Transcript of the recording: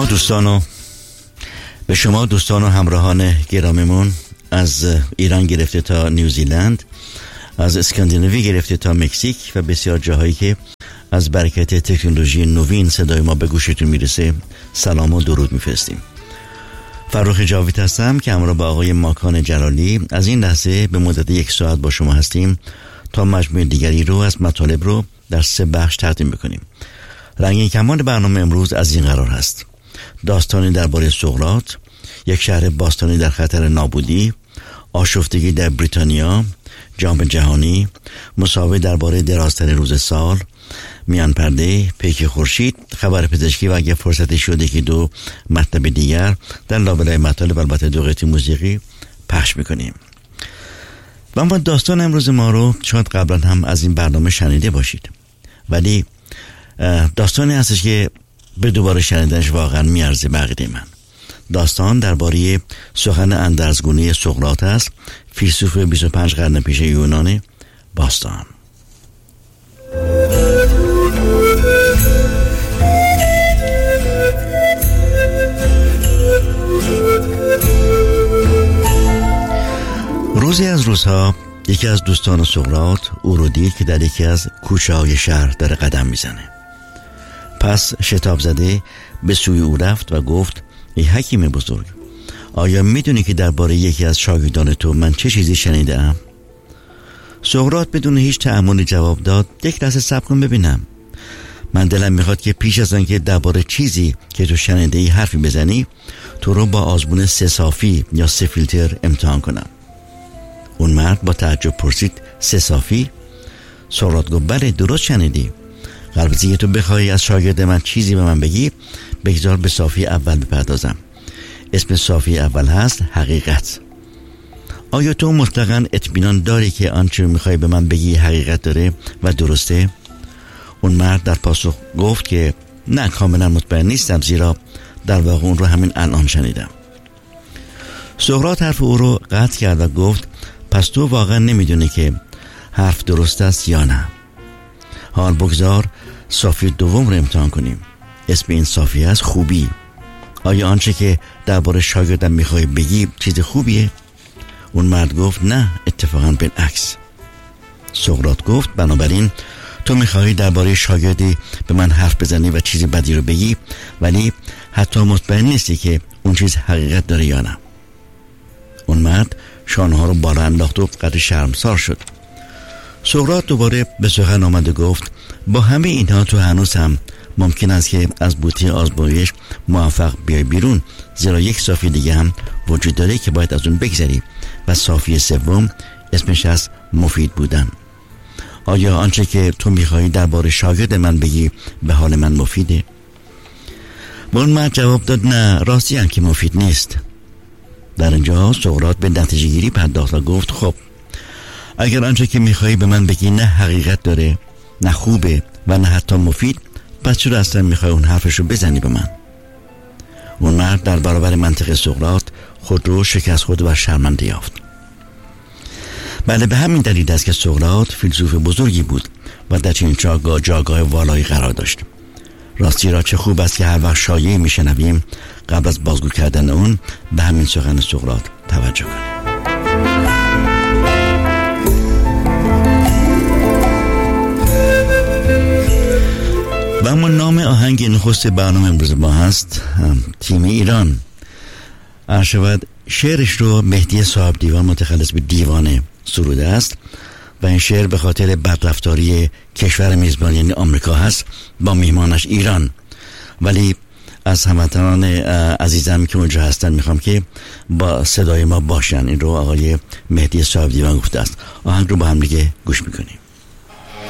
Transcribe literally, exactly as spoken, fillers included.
شما دوستان و به شما دوستان و همراهان گرامیمون از ایران گرفته تا نیوزیلند، از اسکاندیناوی گرفته تا مکزیک و بسیار جاهایی که از برکت تکنولوژی نوین صدای ما به گوشتون میرسه، سلام و درود میفرستیم. فرخ جاوید هستم که همراه با آقای ماکان جلالی از این لحظه به مدت یک ساعت با شما هستیم تا مجموعه دیگری رو از مطالب رو در سه بخش تقدیم بکنیم. رنگین کمان برنامه امروز از این قرار هست: داستانی درباره سقراط، یک شهر باستانی در خطر نابودی، آشفتگی در بریتانیا، جام جهانی، مسابقه درباره درازترین روز سال، میان پرده، پیک خورشید، خبر پزشکی و اگه فرصتی شده که دو مطلب دیگر در لابلای مطالب البته دو قطعه موسیقی پخش میکنیم. و اما داستان امروز ما رو شاید قبلا هم از این برنامه شنیده باشید، ولی داستانی هستش که به دوباره شنیدنش واقعا میارزه به عقیده من. داستان درباره سخن اندرزگونی سقراط است، فیلسوف بیست و پنج قرن پیش یونان باستان. روزی از روزها یکی از دوستان سقراط او رو دید که در یکی از کوچه‌های شهر داره قدم میزنه. پس شتاب زده به سوی او رفت و گفت: ای حکیم بزرگ، آیا میدونی که درباره یکی از شاگردان تو من چه چیزی شنیدم؟ سقراط بدون هیچ تأملی جواب داد: یک لحظه صبر کن ببینم. من دلم میخواد که پیش از آن که درباره چیزی که تو شنیده ای حرفی بزنی، تو رو با آزمون سه صافی یا سه فیلتر امتحان کنم. اون مرد با تعجب پرسید: سه صافی؟ سقراط گفت: بله درست شنیدی. قبل از اینکه تو بخوای از شاگرد من چیزی به من بگی، بگذار به صافی اول بپردازم. اسم صافی اول هست حقیقت. آیا تو مطلقاً اطمینان داری که آنچه میخوای به من بگی حقیقت داره و درسته؟ اون مرد در پاسخ گفت که نه، کاملا مطمئن نیستم، زیرا در واقع اون رو همین الان شنیدم. سقراط حرف او رو قطع کرد و گفت: پس تو واقعا نمیدونی که حرف درست است یا نه؟ حال بگذار صافی دوم رو امتحان کنیم. اسم این صافی است خوبی. آیا آنچه که درباره شاگردم میخوای بگی چیز خوبیه؟ اون مرد گفت: نه، اتفاقا بالعکس. سقراط گفت: بنابراین تو میخوای درباره شاگردی به من حرف بزنی و چیز بدی رو بگی، ولی حتی مطمئن نیستی که اون چیز حقیقت داره یا نه. اون مرد شانه‌ها رو بالا انداخت و قدر شرمسار شد. سقراط دوباره به سخن آمد و گفت: با همه اینها تو هنوز هم ممکن است که از بوته آزمایش موفق بیای بیرون، زیرا یک صافی دیگه هم وجود داره که باید از اون بگذری و صافی سوم اسمش از مفید بودن. آیا آنچه که تو میخوایی درباره شاگرد من بگی به حال من مفیده؟ اون مرد جواب داد: نه، راستی هم که مفید نیست. در اینجا سقراط به نتیجه گیری پرداخت و گفت: خب اگر آنچه که میخوایی به من بگی نه حقیقت داره، نه خوبه و نه حتی مفید، پس چرا اصلا میخوای اون حرفشو بزنی به من؟ اون مرد در برابر منطق سقراط خود رو شکست خورد و شرمنده یافت. بله، به همین دلیل است که سقراط فیلسوف بزرگی بود و در چنین جایگاه جایگاه والایی قرار داشت. راستی را چه خوب است که هر وقت شایعه میشنویم قبل از بازگو کردن اون به همین سخن سقراط توجه کنیم. و اما نام آهنگ نخست برنامه امروز ما هست تیم ایران. عرشبد شعرش رو مهدی صاحب دیوان متخلص به دیوانه سروده است و این شعر به خاطر بدرفتاری کشور میزبان یعنی آمریکا هست با میهمانش ایران. ولی از هموطنان عزیزم که اونجا هستن میخوام که با صدای ما باشن. این رو آقای مهدی صاحب دیوان گفته است. آهنگ رو با هم دیگه گوش میکنیم.